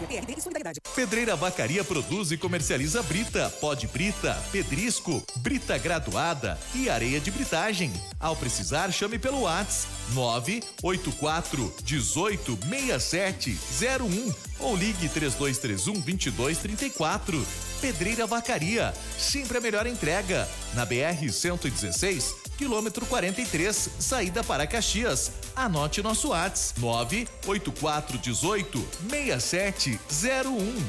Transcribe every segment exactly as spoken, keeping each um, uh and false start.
Pedreira Vacaria produz e comercializa brita, pó de brita, pedrisco, brita graduada e areia de britagem. Ao precisar, chame pelo WhatsApp nove oito quatro dezoito sessenta e sete zero um ou ligue três dois três um vinte e dois trinta e quatro. Pedreira Vacaria, sempre a melhor entrega. Na B R cento e dezesseis, quilômetro quarenta e três, saída para Caxias. Anote nosso WhatsApp nove oito quatro dezoito sessenta e sete zero um.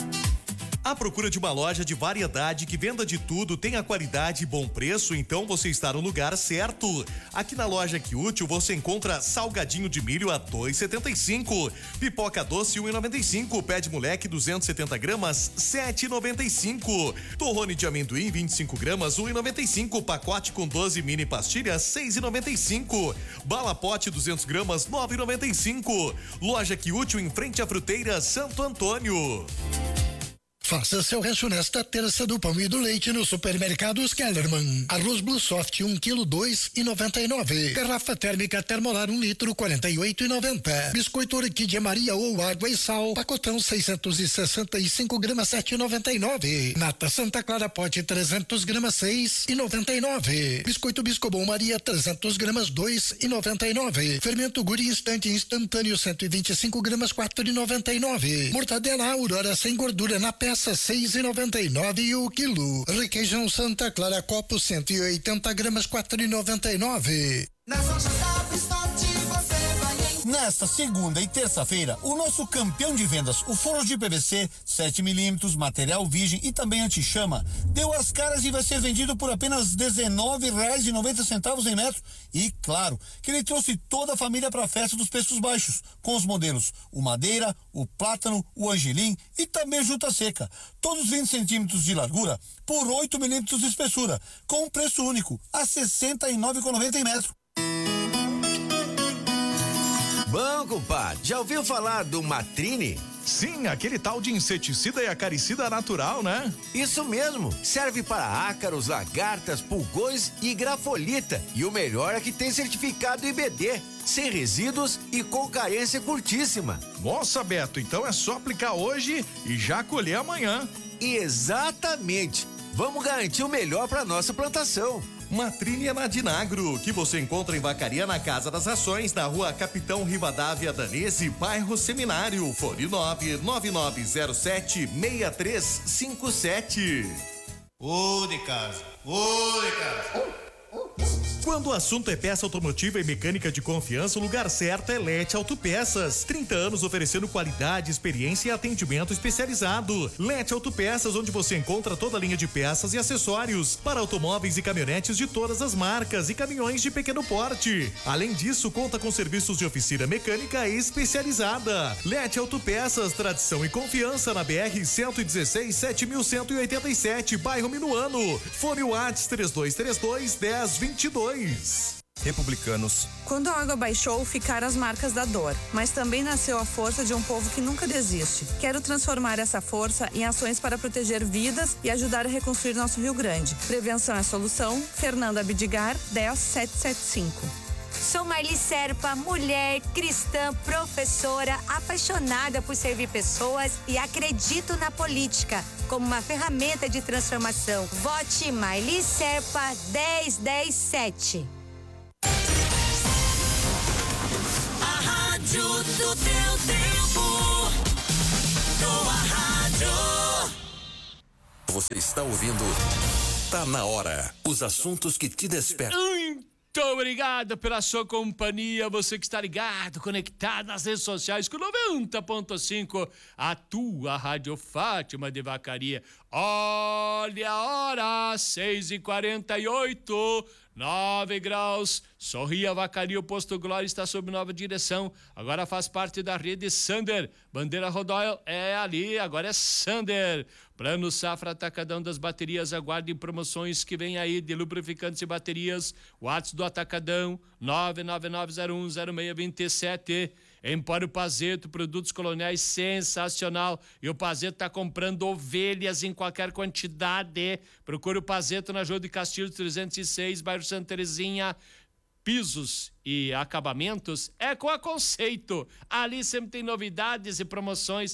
À procura de uma loja de variedade que venda de tudo, tenha qualidade e bom preço, então você está no lugar certo. Aqui na loja Que Útil você encontra salgadinho de milho a dois e setenta e cinco, pipoca doce um e noventa e cinco, pé de moleque duzentos e setenta gramas sete e noventa e cinco, torrone de amendoim vinte e cinco gramas um e noventa e cinco, pacote com doze mini pastilhas seis e noventa e cinco, bala pote duzentos gramas nove e noventa e cinco. Loja Que Útil em frente à Fruteira Santo Antônio. Faça seu rancho nesta terça do pão e do leite no Supermercados Kellerman. Arroz Blue Soft um quilo dois e noventa e nove. Garrafa térmica Termolar um litro quarenta e oito e noventa. Biscoito Orquídea Maria ou água e sal pacotão seiscentos e sessenta e cinco gramas sete e noventa e nove. Nata Santa Clara pote trezentos gramas seis e noventa e nove. Biscoito Biscobon Maria trezentos gramas dois e noventa e nove. Fermento Guri Instante instantâneo cento e vinte e cinco gramas quatro e noventa e nove. Mortadela Aurora sem gordura na peça seis e noventa e nove o quilo. Requeijão Santa Clara copo cento e oitenta gramas quatro e noventa e nove. Nas lojas da Pistote você vai em... Nesta segunda e terça-feira, o nosso campeão de vendas, o forno de P V C sete milímetros, material virgem e também anti-chama, deu as caras e vai ser vendido por apenas dezenove reais e noventa centavos em metro. E claro, que ele trouxe toda a família para a festa dos preços baixos, com os modelos o Madeira, o Plátano, o Angelim e também Junta Seca. Todos vinte centímetros de largura por oito milímetros de espessura, com um preço único, a sessenta e nove reais e noventa centavos em metro. Bom, compadre, já ouviu falar do Matrine? Sim, aquele tal de inseticida e acaricida natural, né? Isso mesmo, serve para ácaros, lagartas, pulgões e grafolita. E o melhor é que tem certificado I B D, sem resíduos e com carência curtíssima. Nossa, Beto, então é só aplicar hoje e já colher amanhã. Exatamente, vamos garantir o melhor para nossa plantação. Matrine é na Dinagro, que você encontra em Vacaria na Casa das Rações, na rua Capitão Rivadavia Danese, bairro Seminário, fone nove nove nove zero sete seis três cinco sete. Ô de casa, ô de casa. Quando o assunto é peça automotiva e mecânica de confiança, o lugar certo é Lete Autopeças. trinta anos oferecendo qualidade, experiência e atendimento especializado. Lete Autopeças, onde você encontra toda a linha de peças e acessórios para automóveis e caminhonetes de todas as marcas e caminhões de pequeno porte. Além disso, conta com serviços de oficina mecânica especializada. Lete Autopeças, tradição e confiança na B R cento e dezesseis, sete mil cento e oitenta e sete, bairro Minuano. Fone WhatsApp três dois três dois, dez vinte e dois. Republicanos. Quando a água baixou, ficaram as marcas da dor, mas também nasceu a força de um povo que nunca desiste. Quero transformar essa força em ações para proteger vidas e ajudar a reconstruir nosso Rio Grande. Prevenção é a solução. Fernanda Abdigar, dez sete sete cinco. Sou Marli Serpa, mulher, cristã, professora, apaixonada por servir pessoas e acredito na política como uma ferramenta de transformação. Vote Marli Serpa dez dez sete. A rádio do teu tempo. Tua rádio. Você está ouvindo Tá na Hora. Os assuntos que te despertam. Muito obrigado pela sua companhia, você que está ligado, conectado nas redes sociais com noventa ponto cinco, a tua Rádio Fátima de Vacaria. Olha a hora, seis e quarenta e oito, nove graus. Sorria Vacaria, o Posto Glória está sob nova direção. Agora faz parte da rede Sander. Bandeira Rodoil é ali, agora é Sander. Plano Safra Atacadão das Baterias, aguardem promoções que vem aí de lubrificantes e baterias. WhatsApp do Atacadão, nove nove nove zero um zero seis dois sete. Empório Pazeto, produtos coloniais sensacional. E o Pazeto está comprando ovelhas em qualquer quantidade. Procure o Pazeto na João de Castilhos trezentos e seis, bairro Santa Terezinha. Pisos e acabamentos é com a Conceito. Ali sempre tem novidades e promoções.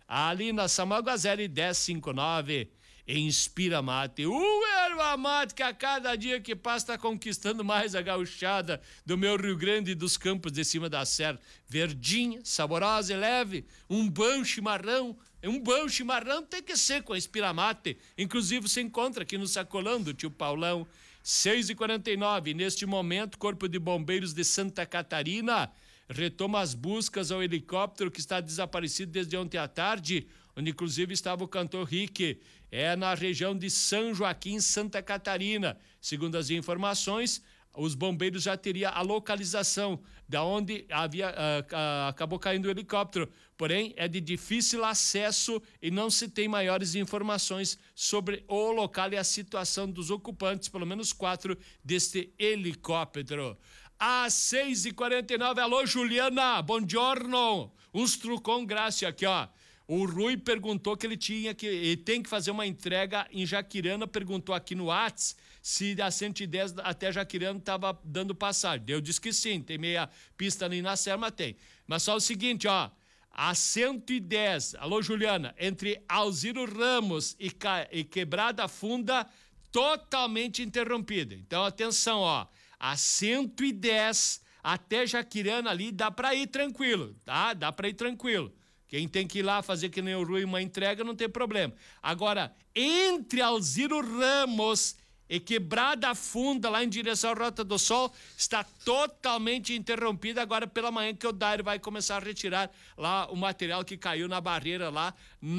ali na Samuel Guazeli dez cinquenta e nove. Inspira Mate, o erva mate que a cada dia que passa está conquistando mais a gauchada do meu Rio Grande e dos campos de cima da serra. Verdinha, saborosa e leve, um bom chimarrão. Um bom chimarrão tem que ser com a Inspira Mate. Inclusive se encontra aqui no Sacolão do tio Paulão. seis e quarenta e nove, neste momento, Corpo de Bombeiros de Santa Catarina retoma as buscas ao helicóptero que está desaparecido desde ontem à tarde, onde inclusive estava o cantor Rick. É na região de São Joaquim, Santa Catarina. Segundo as informações, os bombeiros já teriam a localização da onde havia, uh, uh, acabou caindo o helicóptero. Porém, é de difícil acesso e não se tem maiores informações sobre o local e a situação dos ocupantes, pelo menos quatro, deste helicóptero. Às seis e quarenta e nove, alô Juliana, buongiorno, uns trucom graça aqui, ó. O Rui perguntou que ele tinha que, ele tem que fazer uma entrega em Jaquirana, perguntou aqui no WhatsApp se a cento e dez até Jaquirana estava dando passagem. Eu disse que sim, tem meia pista ali na Serra, mas tem. Mas só o seguinte, ó, a cento e dez, alô Juliana, entre Alziro Ramos e, e Quebrada Funda, totalmente interrompida. Então atenção, ó, a cento e dez até Jaquirana ali dá pra ir tranquilo, tá? Dá pra ir tranquilo. Quem tem que ir lá fazer que nem o Rui uma entrega não tem problema. Agora, entre Alziro Ramos e Quebrada Funda, lá em direção à Rota do Sol, está totalmente interrompida agora pela manhã, que o Dairo vai começar a retirar lá o material que caiu na barreira lá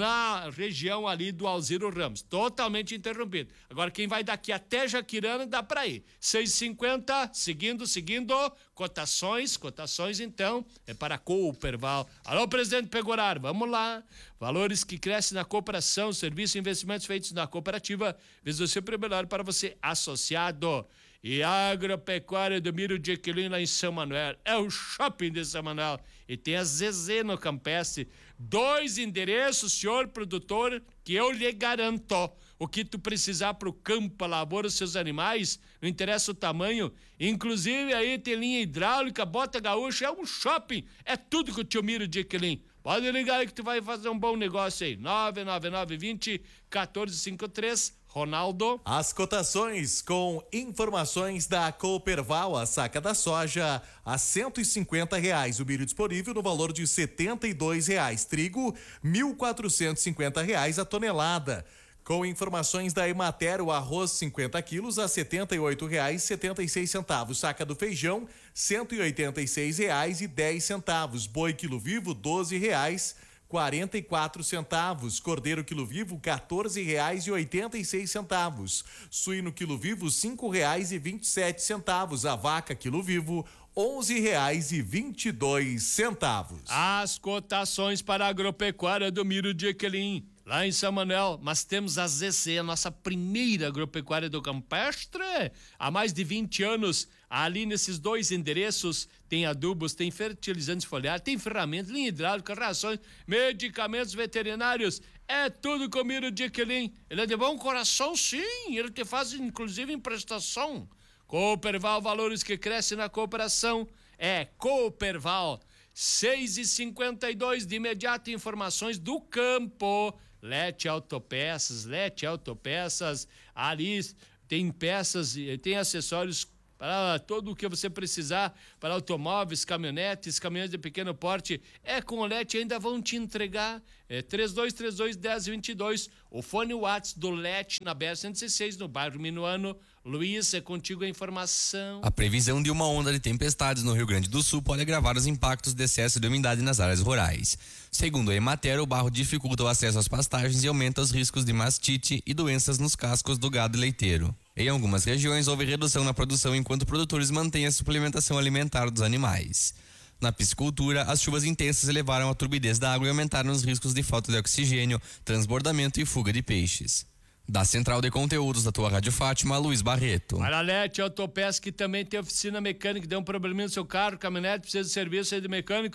na região ali do Alziro Ramos. Totalmente interrompido. Agora, quem vai daqui até Jaquirana, dá para ir. seis e cinquenta, seguindo, seguindo, cotações, cotações então, é para Cooperval. Alô, presidente Pegoraro, vamos lá. Valores que crescem na cooperação, serviços e investimentos feitos na cooperativa, vez você melhor para você associado. E Agropecuária do Miro de Equilim lá em São Manuel, é o shopping de São Manuel, e tem a Zezé no Campestre, dois endereços, senhor produtor, que eu lhe garanto, o que tu precisar pro campo, a lavoura, os seus animais, não interessa o tamanho, inclusive aí tem linha hidráulica, bota gaúcha, é um shopping, é tudo com o tio Miro de Equilim. Pode ligar aí que tu vai fazer um bom negócio aí, nove nove nove, vinte, quatorze cinquenta e três, Ronaldo. As cotações com informações da Cooperval, a saca da soja a cento e cinquenta reais, o milho disponível no valor de setenta e dois reais, trigo mil quatrocentos e cinquenta reais a tonelada. Com informações da Emater, o arroz cinquenta quilos a setenta e oito reais e setenta e seis centavos, saca do feijão cento e oitenta e seis reais e dez centavos, boi quilo vivo doze reais quarenta e quatro centavos, cordeiro quilo vivo quatorze reais e oitenta e seis centavos, suíno quilo vivo cinco reais e vinte e sete centavos, a vaca quilo vivo onze reais e vinte e dois centavos. As cotações para a agropecuária do Miro de Equilim, lá em São Manuel, mas temos a Z C, a nossa primeira agropecuária do Campestre, há mais de vinte anos. Ali nesses dois endereços tem adubos, tem fertilizantes foliares, tem ferramentas, linha hidráulica, rações, medicamentos veterinários, é tudo com o Miro de Equilim. Ele é de bom coração, sim, ele te faz inclusive em prestação. Cooperval, valores que crescem na cooperação, é Cooperval. seis e cinquenta e dois, de imediato informações do campo. Lete Autopeças, Lete Autopeças, ali tem peças, tem acessórios para todo o que você precisar, para automóveis, caminhonetes, caminhões de pequeno porte, é com o Lete, ainda vão te entregar, é trinta e dois, trinta e dois, dez, vinte e dois, o fone WhatsApp do Lete na B R cento e dezesseis, no bairro Minuano. Luiz, é contigo a informação. A previsão de uma onda de tempestades no Rio Grande do Sul pode agravar os impactos de excesso de umidade nas áreas rurais. Segundo a Emater, o barro dificulta o acesso às pastagens e aumenta os riscos de mastite e doenças nos cascos do gado leiteiro. Em algumas regiões, houve redução na produção enquanto produtores mantêm a suplementação alimentar dos animais. Na piscicultura, as chuvas intensas elevaram a turbidez da água e aumentaram os riscos de falta de oxigênio, transbordamento e fuga de peixes. Da Central de Conteúdos da tua Rádio Fátima, Luiz Barreto. Maralete Autopeças, que também tem oficina mecânica, deu um probleminha no seu carro, caminhonete, precisa de serviço aí de mecânico,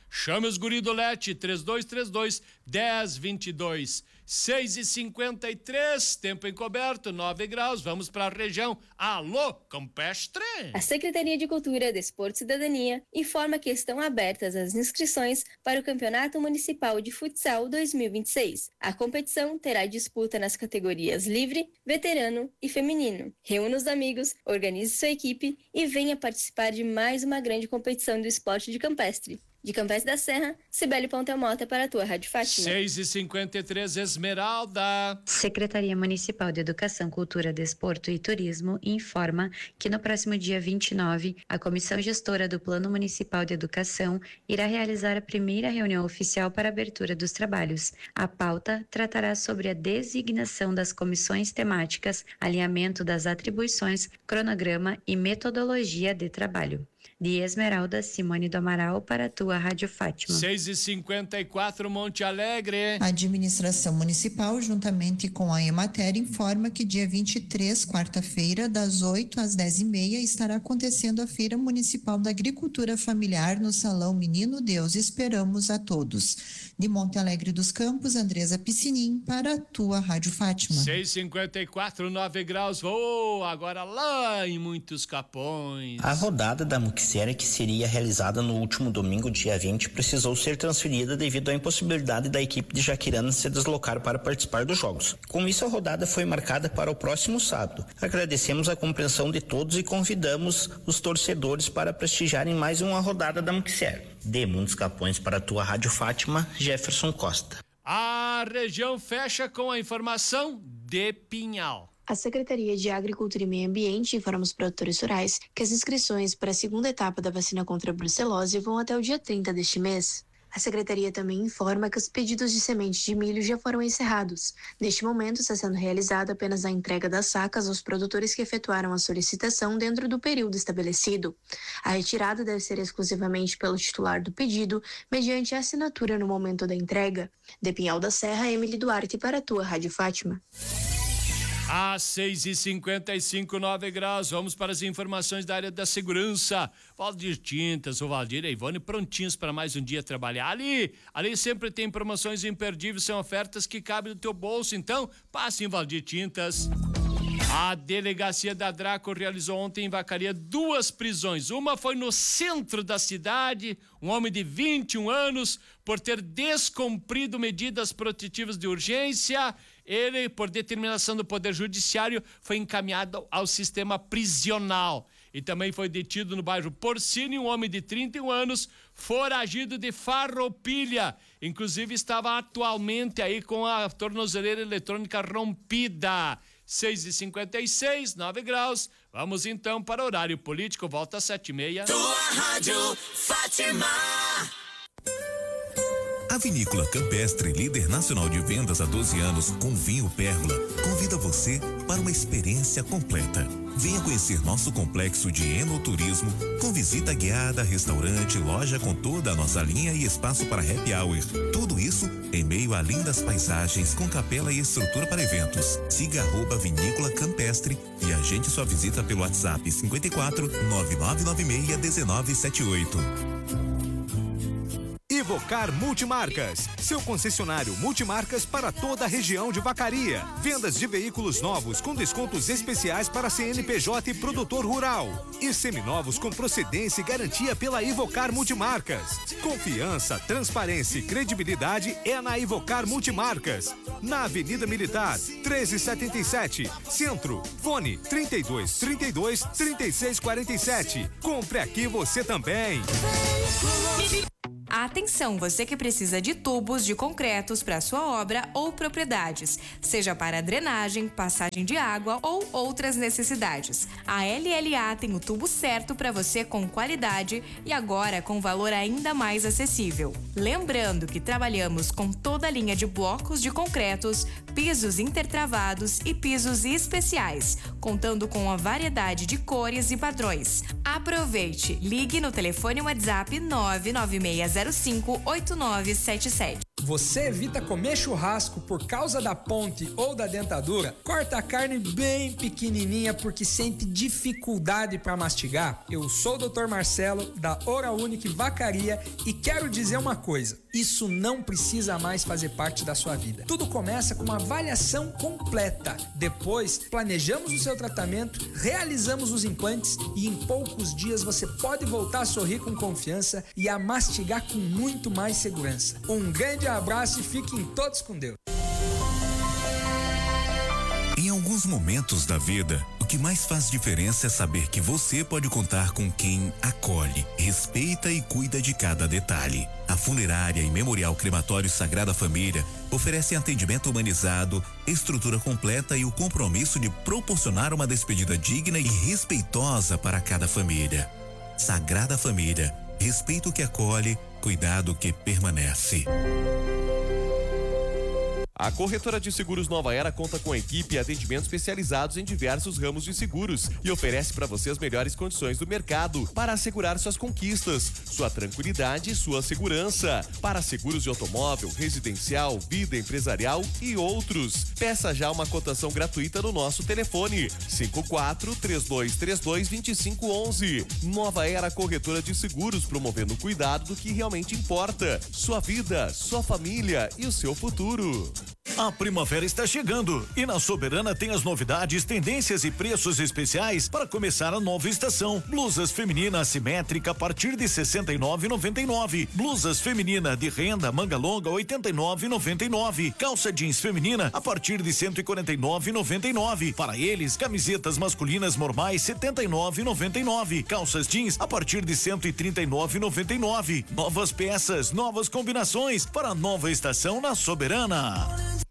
Chame os guri do Lete, três dois três dois, um zero dois dois. seis e cinquenta e três, tempo encoberto, nove graus, vamos para a região. Alô, Campestre! A Secretaria de Cultura, Desporto e Cidadania informa que estão abertas as inscrições para o Campeonato Municipal de Futsal dois mil e vinte e seis. A competição terá disputa nas categorias livre, veterano e feminino. Reúna os amigos, organize sua equipe e venha participar de mais uma grande competição do esporte de Campestre. De Campestre da Serra, Cibele Pontelmota para a tua Rádio Fátima. seis e cinquenta e três, Esmeralda. Secretaria Municipal de Educação, Cultura, Desporto e Turismo informa que no próximo dia vinte e nove, a Comissão Gestora do Plano Municipal de Educação irá realizar a primeira reunião oficial para a abertura dos trabalhos. A pauta tratará sobre a designação das comissões temáticas, alinhamento das atribuições, cronograma e metodologia de trabalho. De Esmeralda, Simone do Amaral para a tua Rádio Fátima. seis e cinquenta e quatro, Monte Alegre. A administração municipal, juntamente com a Emater, informa que dia vinte e três, quarta-feira, das oito às dez e meia, estará acontecendo a Feira Municipal da Agricultura Familiar no Salão Menino Deus. Esperamos a todos. De Monte Alegre dos Campos, Andresa Piscinim para a tua Rádio Fátima. seis e cinquenta e quatro, nove graus, vou agora lá em Muitos Capões. A rodada da Muxera, que seria realizada no último domingo, dia vinte, precisou ser transferida devido à impossibilidade da equipe de Jaquirana se deslocar para participar dos jogos. Com isso, a rodada foi marcada para o próximo sábado. Agradecemos a compreensão de todos e convidamos os torcedores para prestigiarem mais uma rodada da Muxera. De Muitos Capões para a tua Rádio Fátima, Jefferson Costa. A região fecha com a informação de Pinhal. A Secretaria de Agricultura e Meio Ambiente informa os produtores rurais que as inscrições para a segunda etapa da vacina contra a brucelose vão até o dia trinta deste mês. A Secretaria também informa que os pedidos de sementes de milho já foram encerrados. Neste momento, está sendo realizada apenas a entrega das sacas aos produtores que efetuaram a solicitação dentro do período estabelecido. A retirada deve ser exclusivamente pelo titular do pedido, mediante a assinatura no momento da entrega. De Pinhal da Serra, Emily Duarte para a tua Rádio Fátima. Às seis e cinquenta e cinco, nove graus, vamos para as informações da área da segurança. Valdir Tintas, o Valdir e a Ivone prontinhos para mais um dia trabalhar. Ali, ali sempre tem promoções imperdíveis, são ofertas que cabem no teu bolso, então passe em Valdir Tintas. A delegacia da Draco realizou ontem em Vacaria duas prisões. Uma foi no centro da cidade, um homem de vinte e um anos, por ter descumprido medidas protetivas de urgência. Ele, por determinação do Poder Judiciário, foi encaminhado ao sistema prisional. E também foi detido no bairro Porcínio um homem de trinta e um anos, foragido de Farroupilha. Inclusive estava atualmente aí com a tornozeleira eletrônica rompida. seis e cinquenta e seis, nove graus. Vamos então para o horário político. Volta às sete e meia. Tua Rádio Fátima. A Vinícola Campestre, líder nacional de vendas há doze anos com vinho Pérola, convida você para uma experiência completa. Venha conhecer nosso complexo de enoturismo, com visita guiada, restaurante, loja com toda a nossa linha e espaço para happy hour. Tudo isso em meio a lindas paisagens, com capela e estrutura para eventos. Siga arroba Vinícola Campestre e agende sua visita pelo WhatsApp cinquenta e quatro, nove nove nove seis, um nove sete oito. Ivocar Multimarcas, seu concessionário multimarcas para toda a região de Vacaria. Vendas de veículos novos com descontos especiais para C N P J e produtor rural. E seminovos com procedência e garantia pela Ivocar Multimarcas. Confiança, transparência e credibilidade é na Ivocar Multimarcas. Na Avenida Militar, treze setenta e sete, Centro. Fone trinta e dois, trinta e dois, trinta e seis quarenta e sete. Compre aqui você também. Atenção, você que precisa de tubos de concretos para sua obra ou propriedades, seja para drenagem, passagem de água ou outras necessidades. A L L A tem o tubo certo para você com qualidade e agora com valor ainda mais acessível. Lembrando que trabalhamos com toda a linha de blocos de concretos, pisos intertravados e pisos especiais, contando com a variedade de cores e padrões. Aproveite, ligue no telefone WhatsApp nove nove seis zero cinco oito nove sete sete. Você evita comer churrasco por causa da ponte ou da dentadura? Corta a carne bem pequenininha porque sente dificuldade para mastigar? Eu sou o doutor Marcelo da Oral Unique Vacaria e quero dizer uma coisa: isso não precisa mais fazer parte da sua vida. Tudo começa com uma avaliação completa. Depois, planejamos o seu tratamento, realizamos os implantes e em poucos dias você pode voltar a sorrir com confiança e a mastigar com muito mais segurança. Um grande abraço e fiquem todos com Deus. Em alguns momentos da vida, o que mais faz diferença é saber que você pode contar com quem acolhe, respeita e cuida de cada detalhe. A Funerária e Memorial Crematório Sagrada Família oferecem atendimento humanizado, estrutura completa e o compromisso de proporcionar uma despedida digna e respeitosa para cada família. Sagrada Família, respeito que acolhe, cuidado que permanece. A corretora de seguros Nova Era conta com equipe e atendimento especializados em diversos ramos de seguros e oferece para você as melhores condições do mercado para assegurar suas conquistas, sua tranquilidade e sua segurança. Para seguros de automóvel, residencial, vida empresarial e outros. Peça já uma cotação gratuita no nosso telefone cinco quatro, três dois três dois, dois cinco um um. Nova Era Corretora de Seguros, promovendo o cuidado do que realmente importa: sua vida, sua família e o seu futuro. A primavera está chegando e na Soberana tem as novidades, tendências e preços especiais para começar a nova estação. Blusas feminina assimétrica a partir de sessenta e nove reais e noventa e nove centavos. Blusas feminina de renda manga longa oitenta e nove reais e noventa e nove centavos. Calça jeans feminina a partir de cento e quarenta e nove reais e noventa e nove centavos. Para eles, camisetas masculinas normais setenta e nove reais e noventa e nove centavos. Calças jeans a partir de cento e trinta e nove reais e noventa e nove centavos. Novas peças, novas combinações para a nova estação na Soberana.